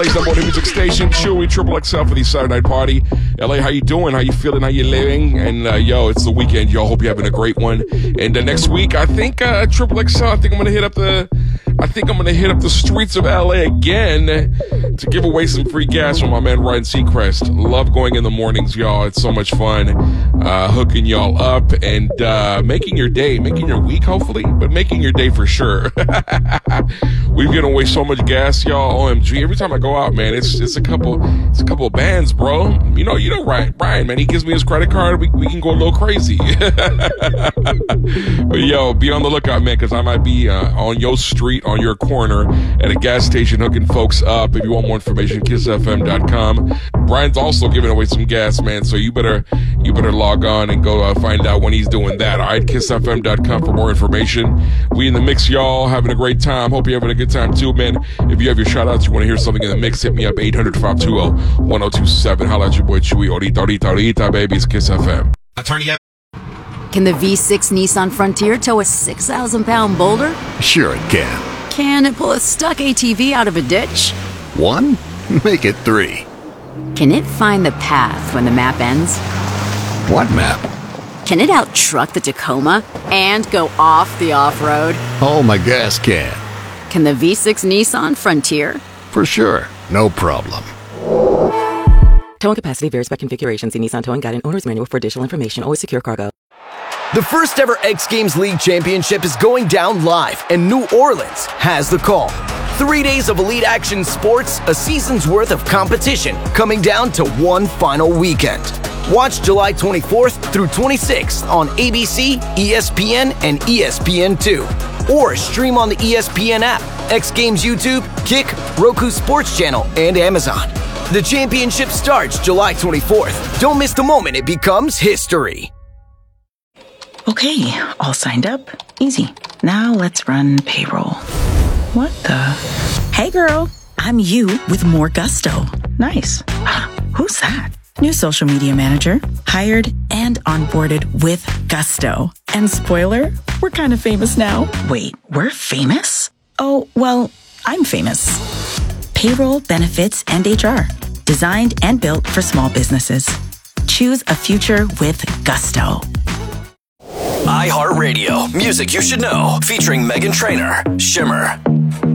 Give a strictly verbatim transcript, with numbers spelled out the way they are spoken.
L A's number one music station, Chewy Triple X L for the Saturday Night Party. L A, how you doing? How you feeling? How you living? And uh, yo, it's the weekend, y'all. Hope you're having a great one. And uh, next week, I think uh, Triple X L. I think I'm gonna hit up the. I think I'm gonna hit up the streets of L A again to give away some free gas from my man Ryan Seacrest. Love going in the mornings, y'all. It's so much fun uh, hooking y'all up and uh, making your day, making your week, hopefully, but making your day for sure. We've given away so much gas, y'all. O M G! Every time I go out, man, it's it's a couple, it's a couple of bands, bro. You know, you know, Ryan, Ryan, man, he gives me his credit card. We we can go a little crazy. But yo, be on the lookout, man, because I might be uh, on your street, on your corner, at a gas station hooking folks up. If you want more information, kiss f m dot com. Brian's also giving away some gas, man, so you better you better log on and go uh, find out when he's doing that. All right, kiss f m dot com for more information. We in the mix, y'all, having a great time. Hope you're having a good time too, man. If you have your shout outs, you want to hear something in the mix, hit me up, eight hundred, five two zero, one zero two seven. Holla at your boy Chewy. Orita, orita, orita, baby. It's Kiss F M. Attorney. Can the V six Nissan Frontier tow a six thousand pound boulder? Sure it can. Can it pull a stuck A T V out of a ditch? One? Make it three. Can it find the path when the map ends? What map? Can it out-truck the Tacoma and go off the off-road? Oh, my gas can. Can the V six Nissan Frontier? For sure. No problem. Towing capacity varies by configuration. See Nissan Towing Guide and Owner's Manual for additional information. Always secure cargo. The first ever X Games League Championship is going down live, and New Orleans has the call. Three days of elite action sports, a season's worth of competition, coming down to one final weekend. Watch July twenty-fourth through twenty-sixth on A B C, E S P N, and E S P N two. Or stream on the E S P N app, X Games YouTube, Kick, Roku Sports Channel, and Amazon. The championship starts July twenty-fourth. Don't miss the moment it becomes history. Okay, all signed up. Easy. Now let's run payroll. What the? Hey girl, I'm you with more gusto. Nice. Who's that? New social media manager. Hired and onboarded with gusto. And spoiler, we're kind of famous now. Wait, we're famous? Oh, well, I'm famous. Payroll, benefits, and H R. Designed and built for small businesses. Choose a future with gusto. iHeartRadio, music you should know, featuring Meghan Trainor, Shimmer.